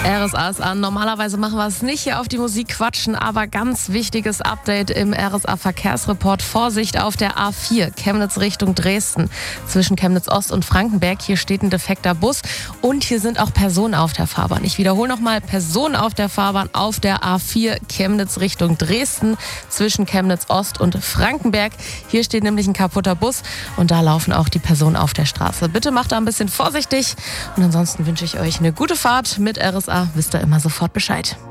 RSA ist an. Normalerweise machen wir es nicht hier auf die Musik quatschen, aber ganz wichtiges Update im RSA-Verkehrsreport. Vorsicht auf der A4, Chemnitz Richtung Dresden. Zwischen Chemnitz Ost und Frankenberg, hier steht ein defekter Bus und hier sind auch Personen auf der Fahrbahn. Ich wiederhole nochmal, Personen auf der Fahrbahn auf der A4, Chemnitz Richtung Dresden. Zwischen Chemnitz Ost und Frankenberg. Hier steht nämlich ein kaputter Bus und da laufen auch die Personen auf der Straße. Bitte macht da ein bisschen vorsichtig und ansonsten wünsche ich euch eine gute Fahrt mit RSA. Wisst ihr immer sofort Bescheid.